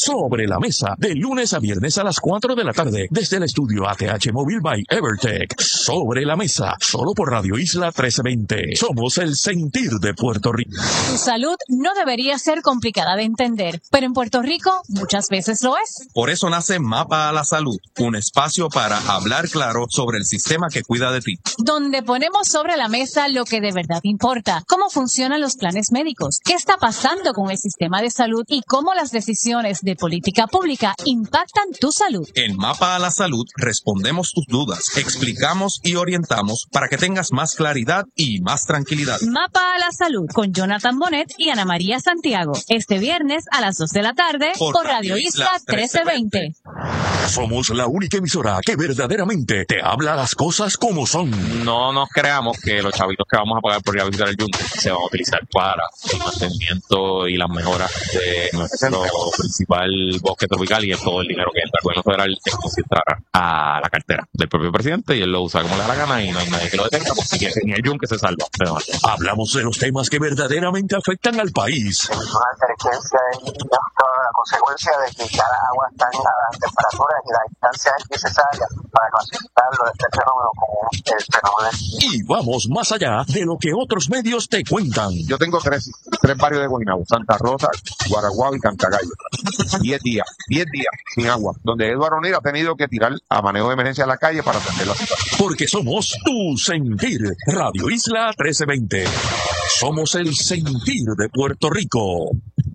Sobre la Mesa, de lunes a viernes a las 4 de la tarde, desde el estudio ATH Móvil by Evertech. Sobre la Mesa, solo por Radio Isla 1320. Somos el sentir de Puerto Rico. Tu salud no debería ser complicada de entender, pero en Puerto Rico muchas veces lo es. Por eso nace Mapa a la Salud, un espacio para hablar claro sobre el sistema que cuida de ti. Donde ponemos sobre la mesa lo que de verdad importa, cómo funcionan los planes médicos, qué está pasando con el sistema de salud y cómo las decisiones de política pública impactan tu salud. En Mapa a la Salud respondemos tus dudas, explicamos y orientamos para que tengas más claridad y más tranquilidad. Mapa a la Salud con Jonathan Bonet y Ana María Santiago. Este viernes a las 2 de la tarde por Radio Isla 1320. Somos la única emisora que verdaderamente te habla las cosas como son. No nos creamos que los chavitos que vamos a pagar por ir a visitar el yunque se van a utilizar para el mantenimiento y las mejoras de nuestro principal bosque tropical, y es todo el dinero que entra al gobierno federal es concentrar a la cartera del propio presidente, y él lo usa como le da la gana y no hay nadie que lo detenga, porque ni el yunque se salva. Hablamos de los temas que verdaderamente afectan al país. Una emergencia y la consecuencia de que cada agua está a las temperaturas y las distancias necesarias para clasificarlo de este fenómeno como el fenómeno. Y vamos más allá de lo que otros medios te cuentan. Yo tengo tres barrios de Guaynabo: Santa Rosa, Guaraguao y Cantagallo. 10 días sin agua, donde Eduardo O'Neill ha tenido que tirar a manejo de emergencia a la calle para atender la situación. Porque somos tu sentir. Radio Isla 1320. Somos el sentir de Puerto Rico.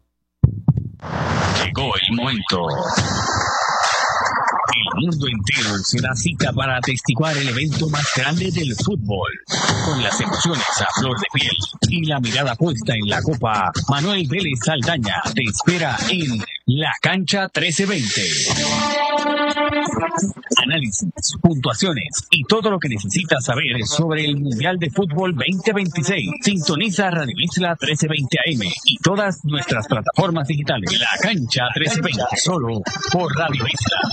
Llegó el momento. El mundo entero se da cita para atestiguar el evento más grande del fútbol. Con las emociones a flor de piel y la mirada puesta en la copa, Manuel Vélez Saldaña te espera en La Cancha 1320. Análisis, puntuaciones y todo lo que necesitas saber sobre el Mundial de Fútbol 2026. Sintoniza Radio Isla 1320 AM y todas nuestras plataformas digitales. La Cancha 1320, solo por Radio Isla.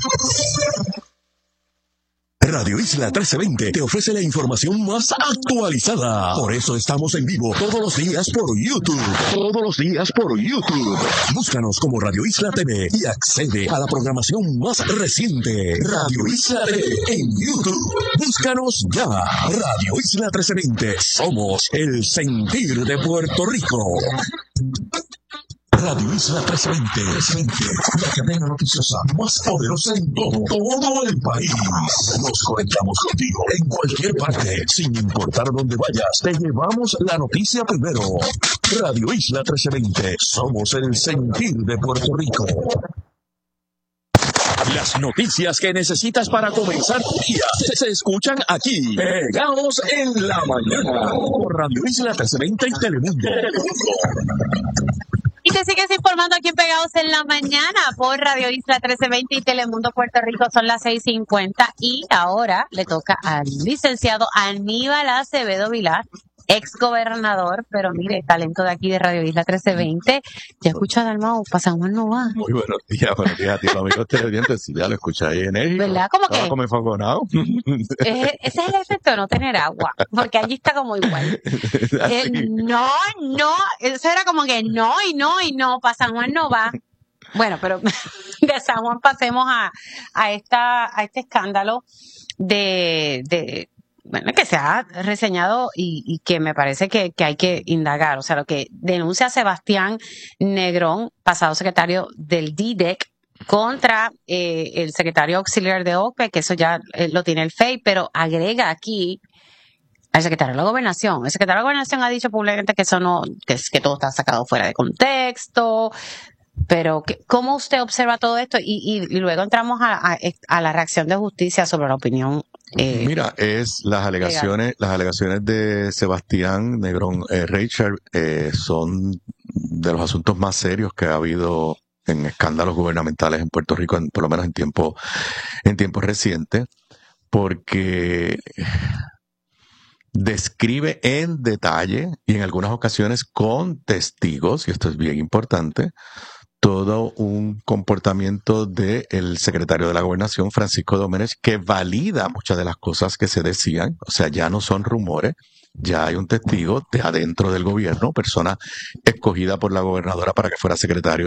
Radio Isla 1320 te ofrece la información más actualizada. Por eso estamos en vivo todos los días por YouTube. Todos los días por YouTube. Búscanos como Radio Isla TV y accede a la programación más reciente. Radio Isla TV en YouTube. Búscanos ya. Radio Isla 1320. Somos el sentir de Puerto Rico. Radio Isla 1320, la cadena noticiosa más poderosa en todo el país. Nos conectamos contigo en cualquier parte, sin importar dónde vayas. Te llevamos la noticia primero. Radio Isla 1320, somos el sentir de Puerto Rico. Las noticias que necesitas para comenzar tu día se escuchan aquí, pegados en la mañana, por Radio Isla 1320 y Telemundo. Y te sigues informando aquí en Pegados en la Mañana por Radio Isla 1320 y Telemundo Puerto Rico. Son las 6:50 y ahora le toca al licenciado Aníbal Acevedo Vilá, ex gobernador, pero mire, talento de aquí de Radio Isla 1320. Ya escucha a Dalmau, para San Juan no va. Muy buenos días a ti, amigos televidentes. Sí, ya lo escucháis enérgico. ¿Verdad? ¿Cómo que? Como enfogonado. Ese es el efecto de no tener agua, porque allí está como igual. No, eso era como que no, para San Juan no va. Bueno, pero de San Juan pasemos a este escándalo bueno, que se ha reseñado y que me parece que hay que indagar. O sea, lo que denuncia Sebastián Negrón, pasado secretario del DDEC, contra el secretario auxiliar de OPE, que eso ya lo tiene el FEI, pero agrega aquí al secretario de la Gobernación. El secretario de la Gobernación ha dicho públicamente que eso no, que todo está sacado fuera de contexto. Pero, ¿cómo usted observa todo esto? Y luego entramos a la reacción de justicia sobre la opinión. Mira, es las alegaciones de Sebastián Negrón Richard son de los asuntos más serios que ha habido en escándalos gubernamentales en Puerto Rico, por lo menos en tiempos recientes, porque describe en detalle y en algunas ocasiones con testigos, y esto es bien importante, todo un comportamiento del secretario de la Gobernación, Francisco Domenech, que valida muchas de las cosas que se decían. O sea, ya no son rumores, ya hay un testigo de adentro del gobierno, persona escogida por la gobernadora para que fuera secretario